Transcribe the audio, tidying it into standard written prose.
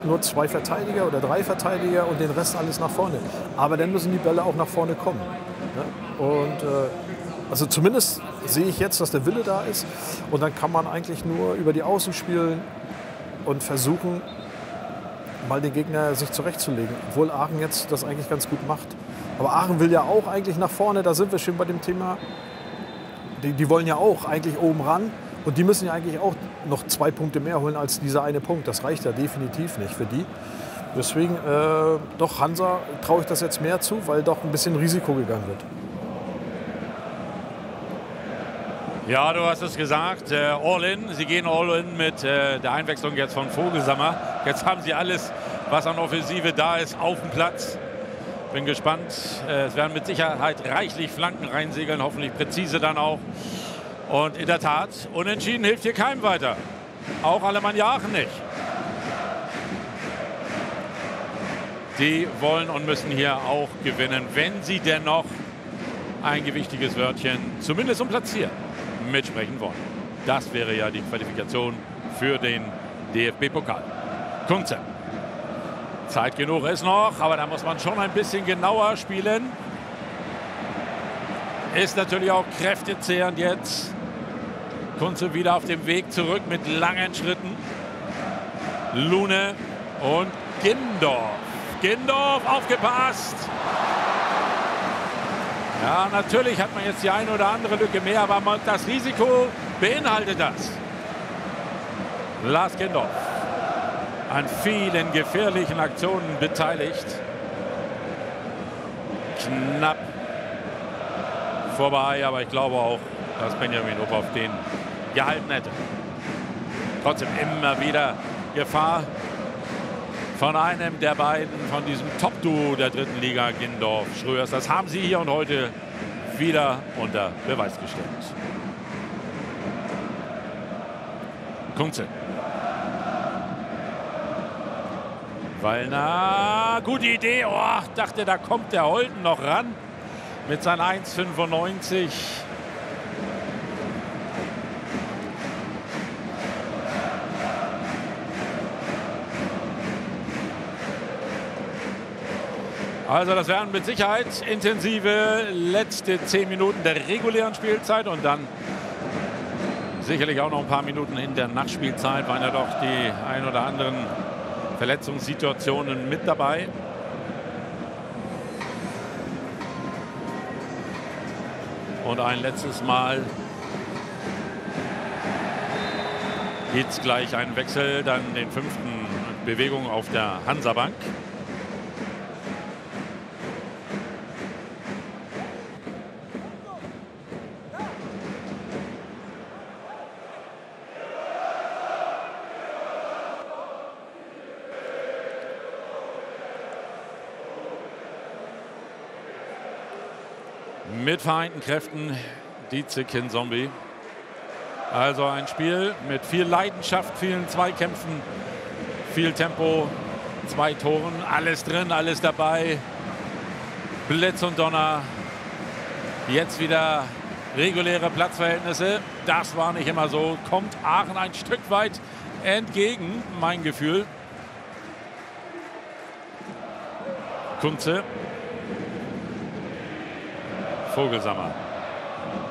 nur 2 Verteidiger oder 3 Verteidiger und den Rest alles nach vorne. Aber dann müssen die Bälle auch nach vorne kommen. Ne? Und also zumindest sehe ich jetzt, dass der Wille da ist. Und dann kann man eigentlich nur über die Außen spielen und versuchen, mal den Gegner sich zurechtzulegen. Obwohl Aachen jetzt das eigentlich ganz gut macht. Aber Aachen will ja auch eigentlich nach vorne, da sind wir schon bei dem Thema. Die wollen ja auch eigentlich oben ran. Und die müssen ja eigentlich auch noch 2 Punkte mehr holen als dieser eine Punkt. Das reicht ja definitiv nicht für die. Deswegen, doch Hansa traue ich das jetzt mehr zu, weil doch ein bisschen Risiko gegangen wird. Ja, du hast es gesagt, All-In. Sie gehen All-In mit der Einwechslung jetzt von Vogelsammer. Jetzt haben sie alles, was an Offensive da ist, auf dem Platz. Bin gespannt. Es werden mit Sicherheit reichlich Flanken reinsegeln, hoffentlich präzise dann auch. Und in der Tat, unentschieden hilft hier keinem weiter. Auch Alemannia Aachen nicht. Die wollen und müssen hier auch gewinnen, wenn sie dennoch ein gewichtiges Wörtchen, zumindest um Platz 4, mitsprechen wollen. Das wäre ja die Qualifikation für den DFB-Pokal. Kunze. Zeit genug ist noch, aber da muss man schon ein bisschen genauer spielen. Ist natürlich auch kräftezehrend jetzt. Kunze wieder auf dem Weg zurück mit langen Schritten. Lune und Gindorf. Gindorf, aufgepasst. Ja, natürlich hat man jetzt die eine oder andere Lücke mehr, aber das Risiko beinhaltet das. Lars Gindorf. An vielen gefährlichen Aktionen beteiligt. Knapp vorbei, aber ich glaube auch, dass Benjamin Uphoff den gehalten hätte. Trotzdem immer wieder Gefahr von einem der beiden, von diesem Top-Duo der 3. Liga, Gindorf, Schröers. Das haben sie hier und heute wieder unter Beweis gestellt. Kunze. Wallner, gute Idee. Oh, dachte, da kommt der Holten noch ran mit seinen 1,95. Also das werden mit Sicherheit intensive letzte 10 Minuten der regulären Spielzeit und dann sicherlich auch noch ein paar Minuten in der Nachspielzeit, waren ja doch die ein oder anderen Verletzungssituationen mit dabei. Und ein letztes Mal geht es gleich einen Wechsel, dann den 5. Bewegung auf der Hansa-Bank. Mit vereinten Kräften Dietze Kinzombie. Also ein Spiel mit viel Leidenschaft, vielen Zweikämpfen, viel Tempo, 2 Toren, alles drin, alles dabei. Blitz und Donner. Jetzt wieder reguläre Platzverhältnisse. Das war nicht immer so. Kommt Aachen ein Stück weit entgegen, mein Gefühl. Kunze. Vogelsammer.